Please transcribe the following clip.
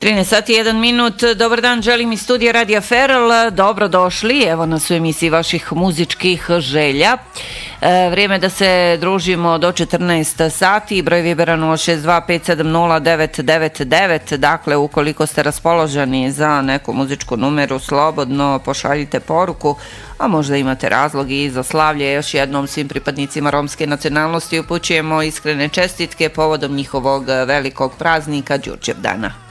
13 sati 1 minut, dobar dan, želim iz studija Radija Feral, dobrodošli, evo nas u emisiji vaših muzičkih želja. Vrijeme da se družimo do 14 sati, broj Vibera 062-570-999, dakle ukoliko ste raspoloženi za neku muzičku numeru, slobodno pošaljite poruku, a možda imate razlog i za slavlje. Još jednom svim pripadnicima romske nacionalnosti upućujemo iskrene čestitke povodom njihovog velikog praznika Đurđevdana.